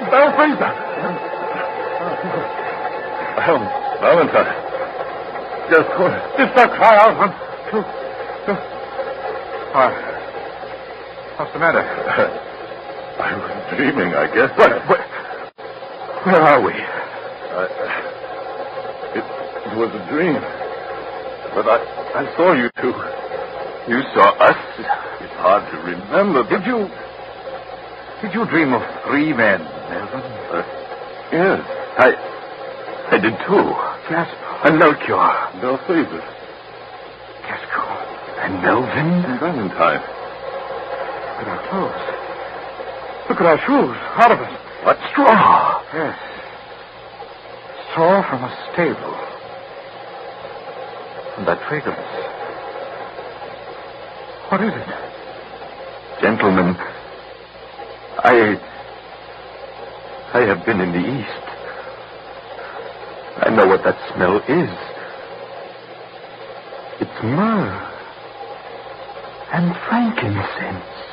Fraser. Valentine. Just what? Did not cry out. What's the matter? I was dreaming, I guess. Where are we? It was a dream. But I saw you two. You saw us? It's hard to remember. Did you dream of 3 men, Melvin? Yes. I did too. Jasper. And Melchior. Fraser. Casco. And Melvin. And Valentine. Look at our clothes. Look at our shoes. Out of it. What? Straw. Yes. Straw from a stable. And that fragrance. What is it? Gentlemen, I have been in the East. I know what that smell is. It's myrrh and frankincense.